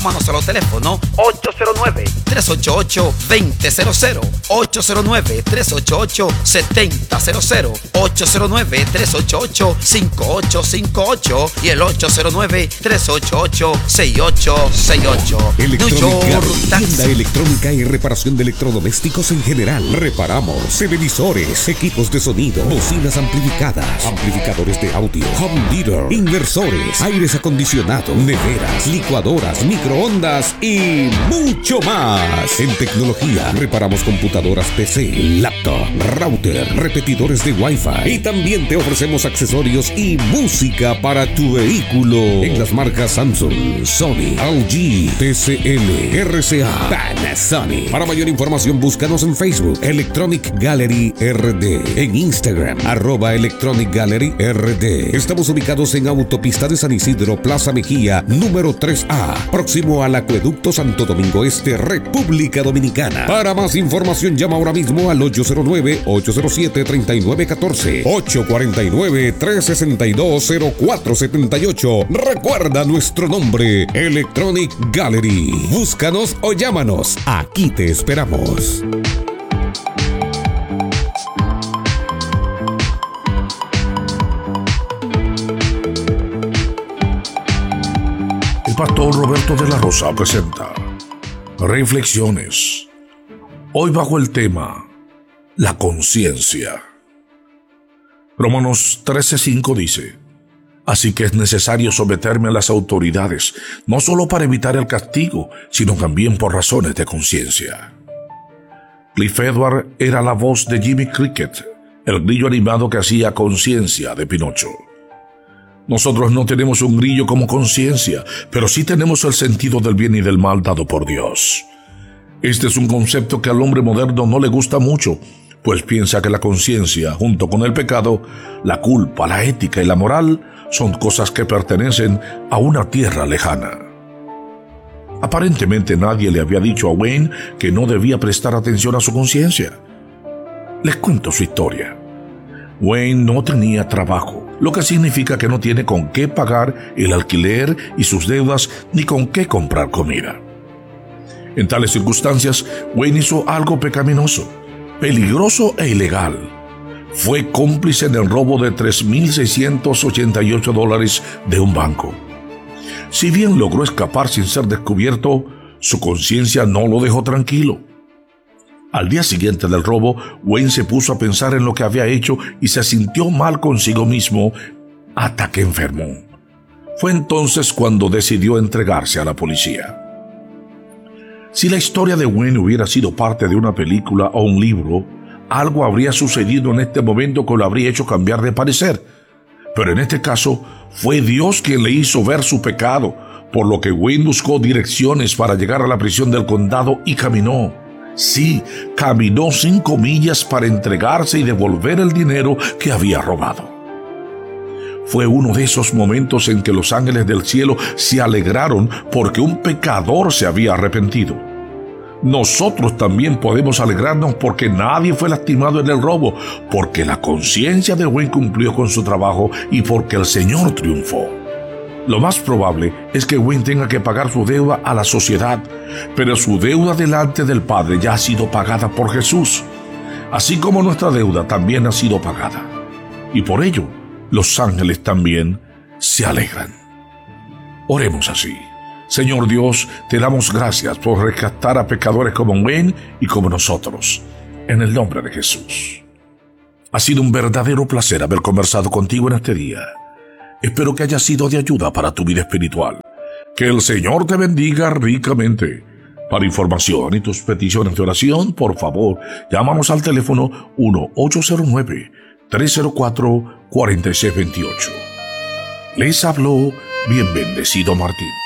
Llámanos a los teléfonos 809-388-2000, 809-388-7000, 809-388-5858 y el 809-388-6868. Electronic Gallery, tienda electrónica y reparación de electrodomésticos en general. Reparamos televisores, equipos de sonido, bocinas amplificadas, amplificadores de audio, home theater, inversores, aires acondicionados, neveras, licuadoras, microondas y mucho más. En tecnología, reparamos computadoras PC, laptop, router, repetidores de Wi-Fi y también te ofrecemos accesorios y música para tu vehículo en las marcas Samsung, Sony, LG, TCL, RCA, Panasonic. Para mayor información, búscanos en Facebook, Electronic Gallery RD, en Instagram, @Electronic Gallery RD. Estamos ubicados en Autopista de San Isidro, Plaza Mejía, número 3A, próximo al Acueducto Santo Domingo Este, República Dominicana. Para más información, llama ahora mismo al 809-807-3914, 849-362-0478. Recuerda nuestro nombre, Electronic Gallery. Búscanos o llámanos. Aquí te esperamos. El pastor Roberto de la Rosa presenta Reflexiones. Hoy bajo el tema la conciencia. Romanos 13:5 dice: así que es necesario someterme a las autoridades, no solo para evitar el castigo, sino también por razones de conciencia. Cliff Edward era la voz de Jimmy Cricket, el grillo animado que hacía conciencia de Pinocho. Nosotros no tenemos un grillo como conciencia, pero sí tenemos el sentido del bien y del mal dado por Dios. Este es un concepto que al hombre moderno no le gusta mucho, pues piensa que la conciencia, junto con el pecado, la culpa, la ética y la moral, son cosas que pertenecen a una tierra lejana. Aparentemente nadie le había dicho a Wayne que no debía prestar atención a su conciencia. Les cuento su historia. Wayne no tenía trabajo, lo que significa que no tiene con qué pagar el alquiler y sus deudas ni con qué comprar comida. En tales circunstancias, Wayne hizo algo pecaminoso, peligroso e ilegal. Fue cómplice en el robo de $3,688 de un banco. Si bien logró escapar sin ser descubierto, su conciencia no lo dejó tranquilo. Al día siguiente del robo, Wayne se puso a pensar en lo que había hecho y se sintió mal consigo mismo hasta que enfermó. Fue entonces cuando decidió entregarse a la policía. Si la historia de Wayne hubiera sido parte de una película o un libro, algo habría sucedido en este momento que lo habría hecho cambiar de parecer. Pero en este caso, fue Dios quien le hizo ver su pecado, por lo que Wayne buscó direcciones para llegar a la prisión del condado y caminó. Sí, caminó 5 millas para entregarse y devolver el dinero que había robado. Fue uno de esos momentos en que los ángeles del cielo se alegraron porque un pecador se había arrepentido. Nosotros también podemos alegrarnos porque nadie fue lastimado en el robo, porque la conciencia de Wayne cumplió con su trabajo y porque el Señor triunfó. Lo más probable es que Wayne tenga que pagar su deuda a la sociedad, pero su deuda delante del Padre ya ha sido pagada por Jesús, así como nuestra deuda también ha sido pagada. Y por ello, los ángeles también se alegran. Oremos así. Señor Dios, te damos gracias por rescatar a pecadores como Wayne y como nosotros, en el nombre de Jesús. Ha sido un verdadero placer haber conversado contigo en este día. Espero que haya sido de ayuda para tu vida espiritual. Que el Señor te bendiga ricamente. Para información y tus peticiones de oración, por favor, llámanos al teléfono 1-809-304-4628. Les habló bien bendecido Martín.